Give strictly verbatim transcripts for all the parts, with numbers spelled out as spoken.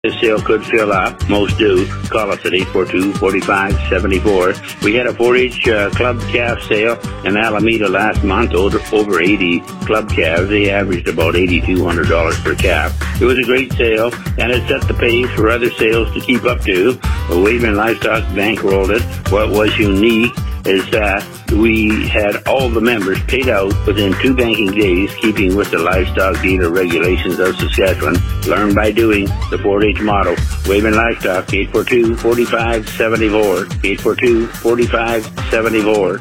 This sale could fill up. Most do. Call us at eight four two, four five seven four. We had a four H uh, club calf sale in Alameda last month. Over, over eighty club calves. They averaged about eight thousand two hundred dollars per calf. It was a great sale, and it set the pace for other sales to keep up to. Weyburn Livestock bankrolled it. What was unique is that we had all the members paid out within two banking days, keeping with the livestock dealer regulations of Saskatchewan. Learn by doing, the four H motto. Weyburn Livestock, eight four two, four five seven four, eight four two, four five seven four.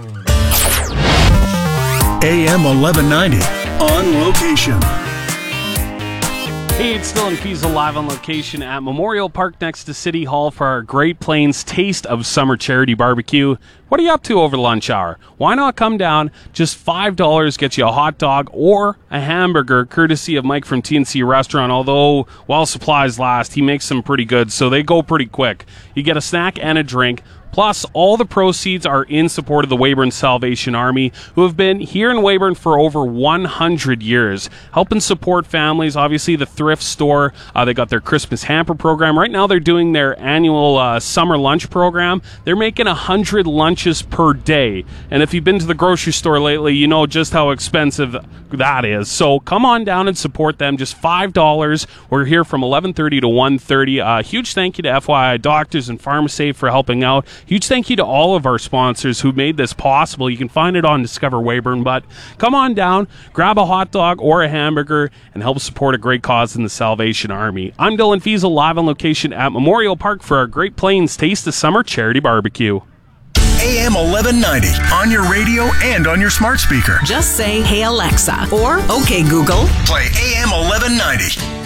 A M eleven ninety, on location. Hey, it's Dylan Fiesel live on location at Memorial Park next to City Hall for our Great Plains Taste of Summer Charity Barbecue. What are you up to over lunch hour? Why not come down? Just five dollars gets you a hot dog or a hamburger, courtesy of Mike from T N C Restaurant. Although, while supplies last, he makes them pretty good, so they go pretty quick. You get a snack and a drink. Plus, all the proceeds are in support of the Weyburn Salvation Army, who have been here in Weyburn for over one hundred years, helping support families. Obviously, the thrift store, uh, they got their Christmas hamper program. Right now, they're doing their annual uh, summer lunch program. They're making one hundred lunches per day. And if you've been to the grocery store lately, you know just how expensive that is. So come on down and support them. Just five dollars. We're here from eleven thirty to one thirty. Uh, huge thank you to F Y I Doctors and PharmaSafe for helping out. Huge thank you to all of our sponsors who made this possible. You can find it on Discover Weyburn, but come on down, grab a hot dog or a hamburger, and help support a great cause in the Salvation Army. I'm Dylan Fiesel, live on location at Memorial Park for our Great Plains Taste of Summer Charity Barbecue. A M eleven ninety, on your radio and on your smart speaker. Just say, "Hey Alexa," or "Okay Google." Play A M eleven ninety.